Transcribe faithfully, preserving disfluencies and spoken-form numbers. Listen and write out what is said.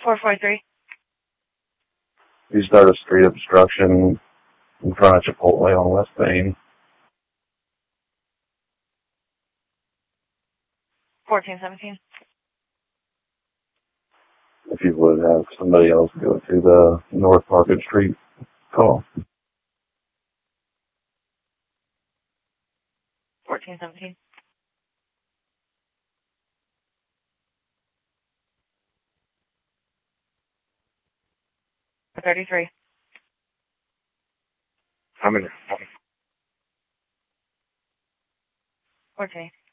four forty-three. You start a street obstruction in front of Chipotle on West Main. fourteen seventeen. If you would have somebody else go to the North Market Street call. fourteen seventeen. thirty-three. How many? fourteen.